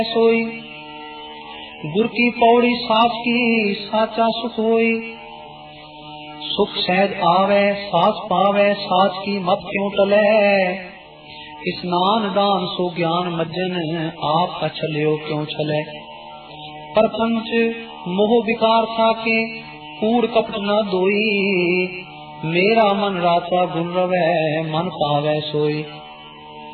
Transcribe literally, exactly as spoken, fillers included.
सोई। गुर की पौड़ी साच की साचा सुख होई। सुख सहज आवे साच पावे, साच की मत क्यों टले। स्नान दान सो ज्ञान मज्जन, आप अछल्यो क्यों छले। परपंच मोह विकार साके, कूड़ कपट न दोई। मेरा मन राचा गुण रवै, मन पावै सोई।